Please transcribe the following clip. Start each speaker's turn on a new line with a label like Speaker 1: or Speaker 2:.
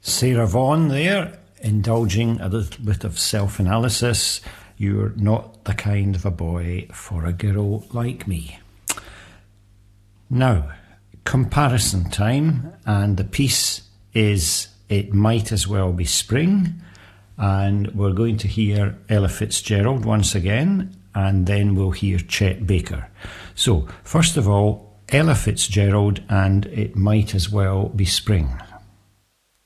Speaker 1: Sarah Vaughan there, indulging a little bit of self-analysis. You're not the kind of a boy for a girl like me. Now, comparison time, and the piece is It Might As Well Be Spring, and we're going to hear Ella Fitzgerald once again, and then we'll hear Chet Baker. So, first of all, Ella Fitzgerald and It Might As Well Be Spring.